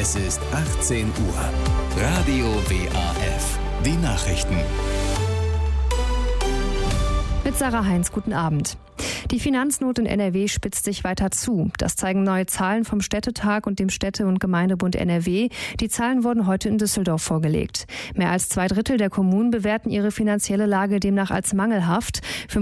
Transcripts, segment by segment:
Es ist 18 Uhr. Radio WAF. Die Nachrichten. Mit Sarah Heinz, guten Abend. Die Finanznot in NRW spitzt sich weiter zu. Das zeigen neue Zahlen vom Städtetag und dem Städte- und Gemeindebund NRW. Die Zahlen wurden heute in Düsseldorf vorgelegt. Mehr als 2/3 der Kommunen bewerten ihre finanzielle Lage demnach als mangelhaft.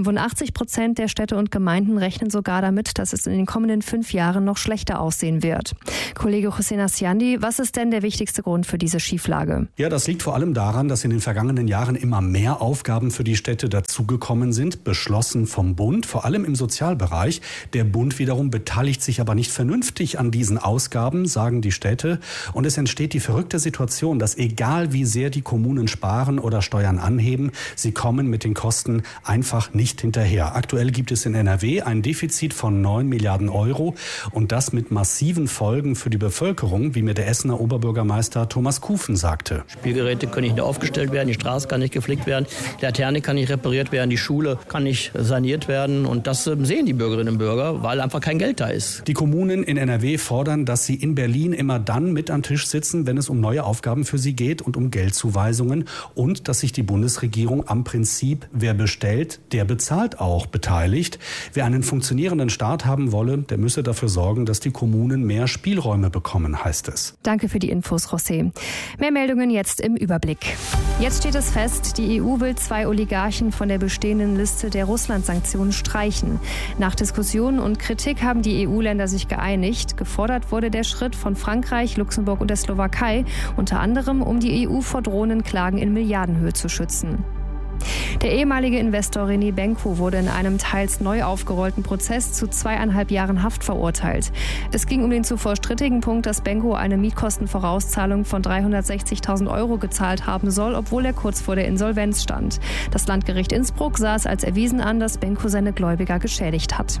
85% der Städte und Gemeinden rechnen sogar damit, dass es in den kommenden 5 Jahren noch schlechter aussehen wird. Kollege Hussein Asjandi, was ist denn der wichtigste Grund für diese Schieflage? Ja, das liegt vor allem daran, dass in den vergangenen Jahren immer mehr Aufgaben für die Städte dazugekommen sind, beschlossen vom Bund, vor allem im Sozialbereich. Der Bund wiederum beteiligt sich aber nicht vernünftig an diesen Ausgaben, sagen die Städte. Und es entsteht die verrückte Situation, dass egal wie sehr die Kommunen sparen oder Steuern anheben, sie kommen mit den Kosten einfach nicht hinterher. Aktuell gibt es in NRW ein Defizit von 9 Milliarden Euro und das mit massiven Folgen für die Bevölkerung, wie mir der Essener Oberbürgermeister Thomas Kufen sagte. Spielgeräte können nicht aufgestellt werden, die Straße kann nicht geflickt werden, die Laterne kann nicht repariert werden, die Schule kann nicht saniert werden und das sehen die Bürgerinnen und Bürger, weil einfach kein Geld da ist. Die Kommunen in NRW fordern, dass sie in Berlin immer dann mit am Tisch sitzen, wenn es um neue Aufgaben für sie geht und um Geldzuweisungen und dass sich die Bundesregierung am Prinzip, wer bestellt, der bezahlt auch, beteiligt. Wer einen funktionierenden Staat haben wolle, der müsse dafür sorgen, dass die Kommunen mehr Spielräume bekommen, heißt es. Danke für die Infos, José. Mehr Meldungen jetzt im Überblick. Jetzt steht es fest, die EU will 2 Oligarchen von der bestehenden Liste der Russland-Sanktionen streichen. Nach Diskussionen und Kritik haben die EU-Länder sich geeinigt. Gefordert wurde der Schritt von Frankreich, Luxemburg und der Slowakei, unter anderem, um die EU vor drohenden Klagen in Milliardenhöhe zu schützen. Der ehemalige Investor René Benko wurde in einem teils neu aufgerollten Prozess zu 2,5 Jahren Haft verurteilt. Es ging um den zuvor strittigen Punkt, dass Benko eine Mietkostenvorauszahlung von 360.000 Euro gezahlt haben soll, obwohl er kurz vor der Insolvenz stand. Das Landgericht Innsbruck sah es als erwiesen an, dass Benko seine Gläubiger geschädigt hat.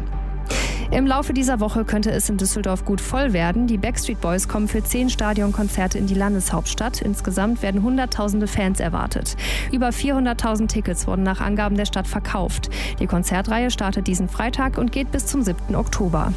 Im Laufe dieser Woche könnte es in Düsseldorf gut voll werden. Die Backstreet Boys kommen für 10 Stadionkonzerte in die Landeshauptstadt. Insgesamt werden Hunderttausende Fans erwartet. Über 400.000 Tickets wurden nach Angaben der Stadt verkauft. Die Konzertreihe startet diesen Freitag und geht bis zum 7. Oktober.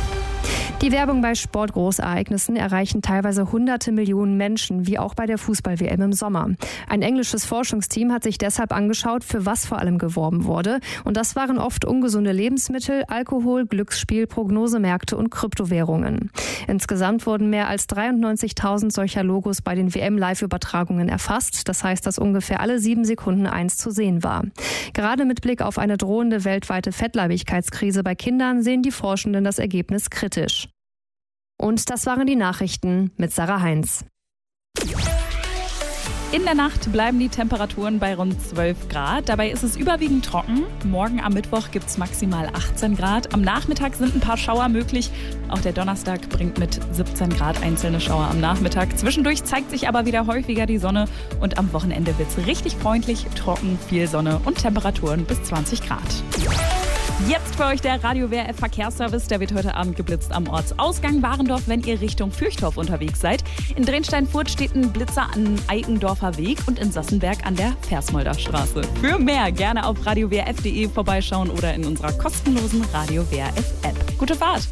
Die Werbung bei Sportgroßereignissen erreichen teilweise hunderte Millionen Menschen, wie auch bei der Fußball-WM im Sommer. Ein englisches Forschungsteam hat sich deshalb angeschaut, für was vor allem geworben wurde. Und das waren oft ungesunde Lebensmittel, Alkohol, Glücksspiel, Prognosemärkte und Kryptowährungen. Insgesamt wurden mehr als 93.000 solcher Logos bei den WM-Live-Übertragungen erfasst. Das heißt, dass ungefähr alle 7 Sekunden eins zu sehen war. Gerade mit Blick auf eine drohende weltweite Fettleibigkeitskrise bei Kindern sehen die Forschenden das Ergebnis kritisch. Und das waren die Nachrichten mit Sarah Heinz. In der Nacht bleiben die Temperaturen bei rund 12 Grad. Dabei ist es überwiegend trocken. Morgen am Mittwoch gibt es maximal 18 Grad. Am Nachmittag sind ein paar Schauer möglich. Auch der Donnerstag bringt mit 17 Grad einzelne Schauer am Nachmittag. Zwischendurch zeigt sich aber wieder häufiger die Sonne. Und am Wochenende wird es richtig freundlich, trocken, viel Sonne und Temperaturen bis 20 Grad. Jetzt für euch der Radio WRF Verkehrsservice. Der wird heute Abend geblitzt am Ortsausgang Warendorf, wenn ihr Richtung Fürchtorf unterwegs seid. In Drenstein-Furt steht ein Blitzer am Eikendorfer Weg und in Sassenberg an der Versmolder Straße. Für mehr gerne auf radiowrf.de vorbeischauen oder in unserer kostenlosen Radio WRF App. Gute Fahrt!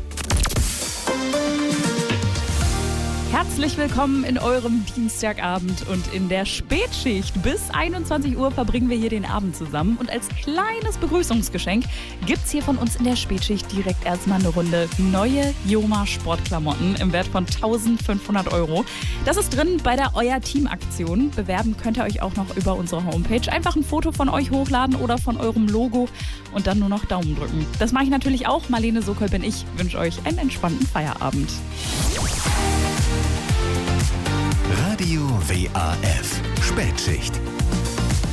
Herzlich willkommen in eurem Dienstagabend und in der Spätschicht. Bis 21 Uhr verbringen wir hier den Abend zusammen. Und als kleines Begrüßungsgeschenk gibt's hier von uns in der Spätschicht direkt erstmal eine Runde neue Joma Sportklamotten im Wert von 1.500 Euro. Das ist drin bei der Euer Team-Aktion. Bewerben könnt ihr euch auch noch über unsere Homepage. Einfach ein Foto von euch hochladen oder von eurem Logo und dann nur noch Daumen drücken. Das mache ich natürlich auch. Marlene Sokol bin ich. Wünsche euch einen entspannten Feierabend. Radio WAF Spätschicht.